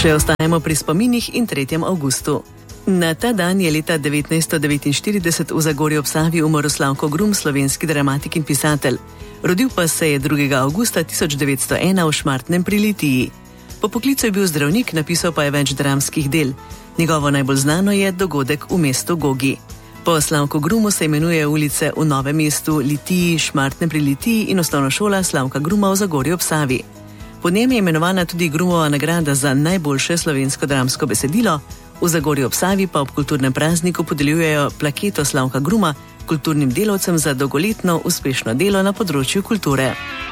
Še ostajamo pri spominih in 3. avgustu. Na ta dan je leta 1949 v Zagorju ob Savi umrl Slavko Grum, slovenski dramatik in pisatelj. Rodil pa se je 2. avgusta 1901 v Šmartnem pri Litiji. Po poklicu je bil zdravnik, napisal pa je več dramskih del. Njegovo najbolj znano je Dogodek v mestu Gogi. Po Slavku Grumu se imenuje ulice v Novem mestu, Litiji, Šmartnem pri Litiji in osnovna šola Slavka Gruma v Zagorju ob Savi. Po njem je imenovana tudi Grumova nagrada za najboljše slovensko dramsko besedilo. V Zagorju ob Savi pa ob kulturnem prazniku podeljujejo plaketo Slavka Gruma kulturnim delavcem za dolgoletno uspešno delo na področju kulture.